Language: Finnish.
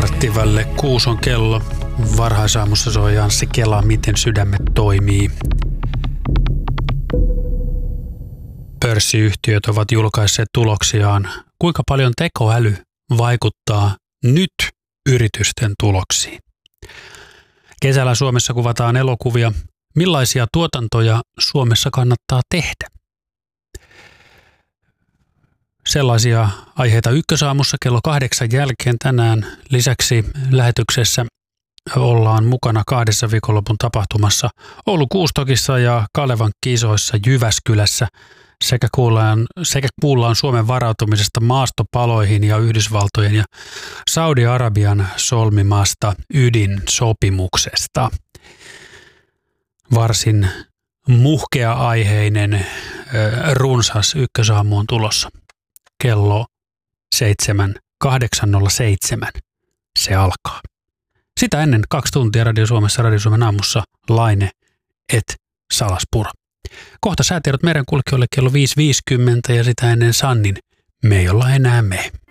6 on kello. Varhaisaamussa soi Anssi Kela, miten sydämet toimii. Pörssiyhtiöt ovat julkaisseet tuloksiaan. Kuinka paljon tekoäly vaikuttaa nyt yritysten tuloksiin? Kesällä Suomessa kuvataan elokuvia. Millaisia tuotantoja Suomessa kannattaa tehdä? Sellaisia aiheita Ykkösaamussa kello 8 jälkeen tänään. Lisäksi lähetyksessä ollaan mukana 2 viikonlopun tapahtumassa Oulu Kuustokissa ja Kalevan kisoissa Jyväskylässä sekä kuullaan Suomen varautumisesta maastopaloihin ja Yhdysvaltojen ja Saudi-Arabian solmimasta ydinsopimuksesta. Varsin muhkea-aiheinen runsas Ykkösaamu on tulossa. Kello 8.07 se alkaa. Sitä ennen 2 tuntia Radio Suomessa, Radio Suomen aamussa Laine et Salaspuro. Kohta säätiedot merenkulkijoille kello 5.50 ja sitä ennen Sannin Me ei olla enää me.